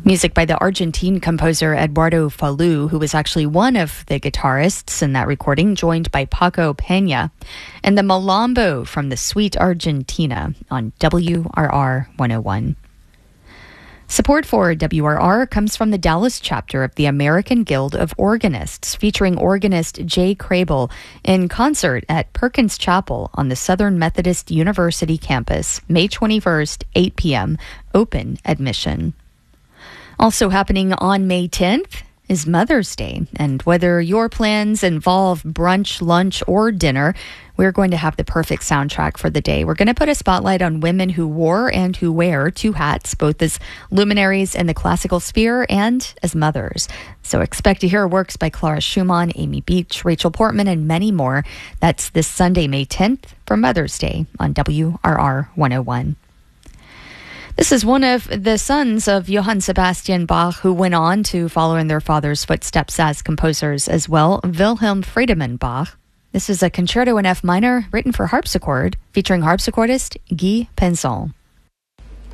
Music by the Argentine composer Eduardo Falú, who was actually one of the guitarists in that recording, joined by Paco Peña, and the Malambo from the Sweet Argentina on WRR 101. Support for WRR comes from the Dallas chapter of the American Guild of Organists, featuring organist Jay Crable in concert at Perkins Chapel on the Southern Methodist University campus, May 21st, 8 p.m., open admission. Also happening on May 10th is Mother's Day, and whether your plans involve brunch, lunch, or dinner, we're going to have the perfect soundtrack for the day. We're going to put a spotlight on women who wore and who wear two hats, both as luminaries in the classical sphere and as mothers. So expect to hear works by Clara Schumann, Amy Beach, Rachel Portman, and many more. That's this Sunday, May 10th, for Mother's Day on WRR 101. This is one of the sons of Johann Sebastian Bach, who went on to follow in their father's footsteps as composers as well, Wilhelm Friedemann Bach. This is a concerto in F minor written for harpsichord, featuring harpsichordist Guy Pinson.